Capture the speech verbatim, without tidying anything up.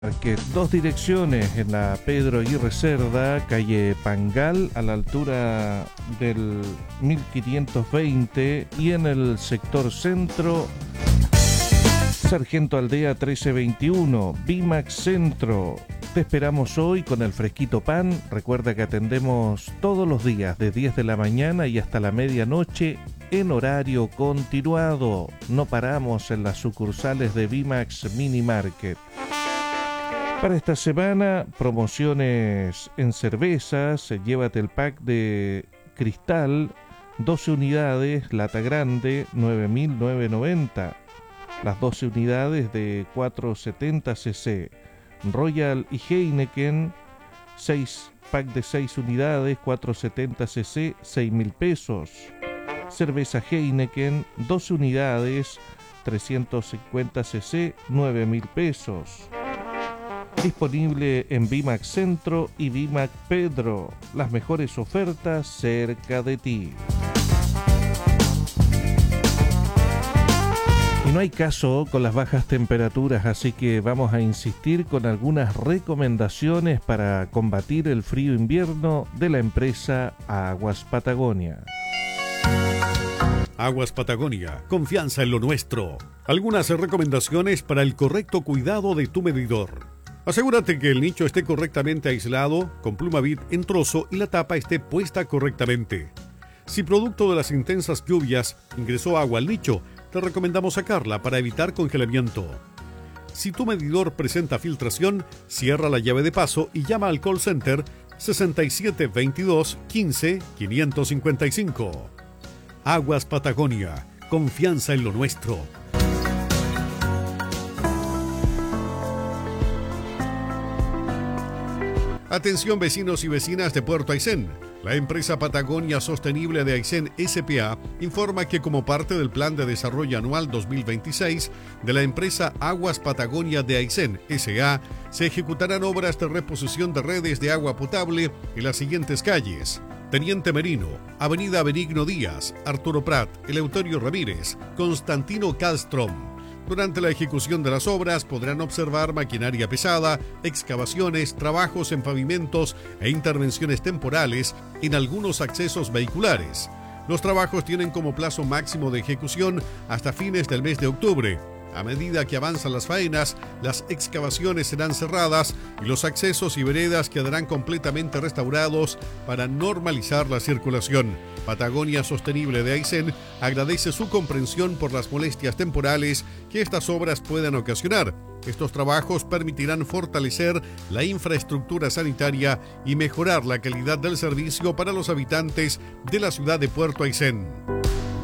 Que dos direcciones en la Pedro Aguirre Cerda, calle Pangal, a la altura del mil quinientos veinte, y en el sector centro, Sargento Aldea trece veintiuno, Bimax Centro. Te esperamos hoy con el fresquito pan. Recuerda que atendemos todos los días de diez de la mañana y hasta la medianoche en horario continuado. No paramos en las sucursales de Bimax Mini Market. Para esta semana, promociones en cervezas. Llévate el pack de Cristal, doce unidades, lata grande, nueve mil novecientos noventa. Las doce unidades de cuatrocientos setenta centilitros. Royal y Heineken, seis pack de seis unidades, cuatrocientos setenta centilitros, seis mil pesos. Cerveza Heineken, doce unidades, trescientos cincuenta centilitros, nueve mil pesos. Disponible en Bimax Centro y Bimax Pedro. Las mejores ofertas cerca de ti. Y no hay caso con las bajas temperaturas, así que vamos a insistir con algunas recomendaciones para combatir el frío invierno de la empresa Aguas Patagonia. Aguas Patagonia, confianza en lo nuestro. Algunas recomendaciones para el correcto cuidado de tu medidor. Asegúrate que el nicho esté correctamente aislado, con plumavit en trozo y la tapa esté puesta correctamente. Si producto de las intensas lluvias ingresó agua al nicho, te recomendamos sacarla para evitar congelamiento. Si tu medidor presenta filtración, cierra la llave de paso y llama al call center sesenta y siete veintidós quince quinientos cincuenta y cinco. Aguas Patagonia, confianza en lo nuestro. Atención vecinos y vecinas de Puerto Aysén. La empresa Patagonia Sostenible de Aysén S P A informa que como parte del Plan de Desarrollo Anual dos mil veintiséis de la empresa Aguas Patagonia de Aysén S A, se ejecutarán obras de reposición de redes de agua potable en las siguientes calles: Teniente Merino, Avenida Benigno Díaz, Arturo Prat, Eleuterio Ramírez, Constantino Castrom. Durante la ejecución de las obras podrán observar maquinaria pesada, excavaciones, trabajos en pavimentos e intervenciones temporales en algunos accesos vehiculares. Los trabajos tienen como plazo máximo de ejecución hasta fines del mes de octubre. A medida que avanzan las faenas, las excavaciones serán cerradas y los accesos y veredas quedarán completamente restaurados para normalizar la circulación. Patagonia Sostenible de Aysén agradece su comprensión por las molestias temporales que estas obras puedan ocasionar. Estos trabajos permitirán fortalecer la infraestructura sanitaria y mejorar la calidad del servicio para los habitantes de la ciudad de Puerto Aysén.